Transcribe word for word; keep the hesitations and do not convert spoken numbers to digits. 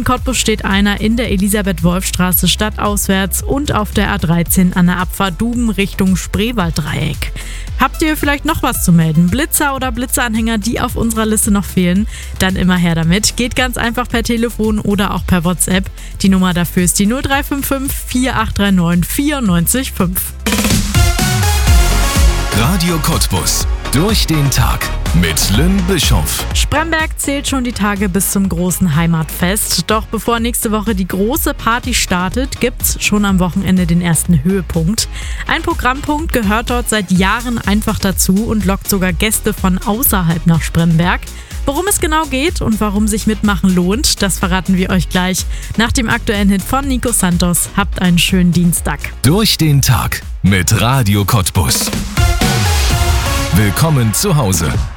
in Cottbus steht einer in der Elisabeth-Wolf-Straße stadtauswärts und auf der A dreizehn an der Abfahrt Duben Richtung Spreewalddreieck. Habt ihr vielleicht noch was zu melden? Blitzer oder Blitzeranhänger, die auf unserer Liste noch fehlen? Dann immer her damit. Geht ganz einfach per Telefon oder auch per WhatsApp. Die Nummer dafür ist die null drei fünf fünf, vier acht drei neun, vier neun fünf. Radio Cottbus. Durch den Tag mit Lynn Bischof. Spremberg zählt schon die Tage bis zum großen Heimatfest. Doch bevor nächste Woche die große Party startet, gibt's schon am Wochenende den ersten Höhepunkt. Ein Programmpunkt gehört dort seit Jahren einfach dazu und lockt sogar Gäste von außerhalb nach Spremberg. Worum es genau geht und warum sich Mitmachen lohnt, das verraten wir euch gleich. Nach dem aktuellen Hit von Nico Santos. Habt einen schönen Dienstag. Durch den Tag mit Radio Cottbus. Willkommen zu Hause.